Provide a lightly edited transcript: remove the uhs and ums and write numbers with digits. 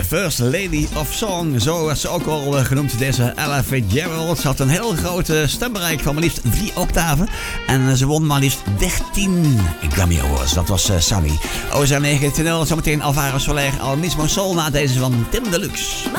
First Lady of Song. Zo werd ze ook al genoemd, deze Ella Fitzgerald. Ze had een heel groot stembereik van maar liefst 3 octaven. En ze won maar liefst 13 Grammy Awards. Dat was Sunny. OZN 19.0, zometeen Alvaro Soler, Al Mismo Soul na deze van Tim Deluxe.